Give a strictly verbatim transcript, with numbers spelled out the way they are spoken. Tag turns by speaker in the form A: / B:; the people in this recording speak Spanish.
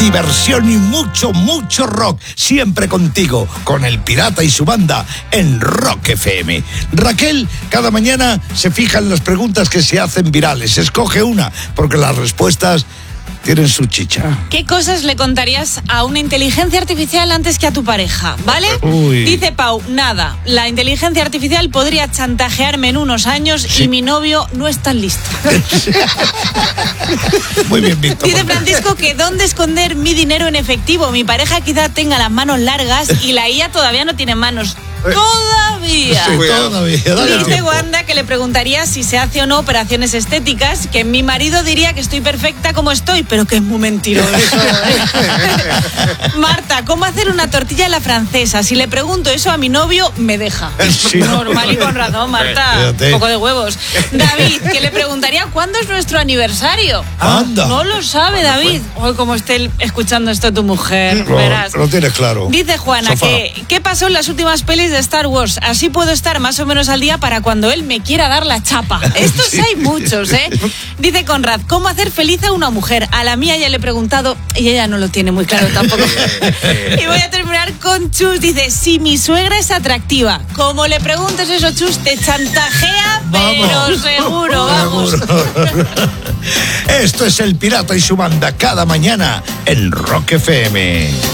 A: diversión y mucho, mucho rock. Siempre contigo, con El Pirata y su banda en Rock F M. Raquel cada mañana se fija en las preguntas que se hacen virales. Escoge una, porque las respuestas tienen su chicha.
B: ¿Qué cosas le contarías a una inteligencia artificial antes que a tu pareja? ¿Vale?
A: Uy.
B: Dice Pau, nada, la inteligencia artificial podría chantajearme en unos años sí. y mi novio no es tan listo.
A: Muy bien, Víctor.
B: Dice Francisco que dónde esconder mi dinero en efectivo. Mi pareja quizá tenga las manos largas y la I A todavía no tiene manos. Todavía.
A: Sí, todavía. Dale
B: Dice
A: tiempo.
B: Wanda que le preguntaría si se hace o no operaciones estéticas, que mi marido diría que estoy perfecta como estoy, pero que es muy mentiroso. Marta, ¿cómo hacer una tortilla a la francesa? Si le pregunto eso a mi novio, me deja.
A: Sí.
B: Normal y con razón, Marta. Un poco de huevos. David, que le preguntaría cuándo es nuestro aniversario.
A: Anda.
B: No lo sabe, David. Hoy como esté escuchando esto tu mujer,
A: No,
B: verás.
A: lo tienes claro.
B: Dice Juana
A: Sofá.
B: que ¿qué pasó en las últimas pelis de Star Wars? Así puedo estar más o menos al día para cuando él me quiera dar la chapa. Estos
A: Sí.
B: hay muchos, ¿eh? Dice Conrad, ¿cómo hacer feliz a una mujer? A la mía ya le he preguntado y ella no lo tiene muy claro tampoco. Y voy a terminar con Chus. Dice, si mi suegra es atractiva, como le preguntes eso, Chus, te chantajea, pero
A: Vamos.
B: seguro, vamos.
A: Seguro. Esto es El Pirata y su banda cada mañana en Rock F M.